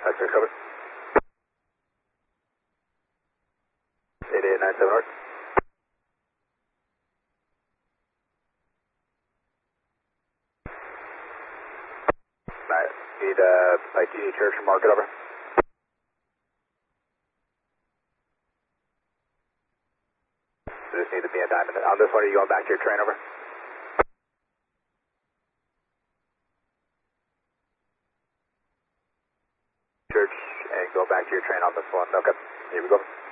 X-ray cover. 8897 north. Alright, need ITD church and mark it over. Just need to be a diamond. On this one, are you going back to your train over? Church and go back to your train on this one. Okay, here we go.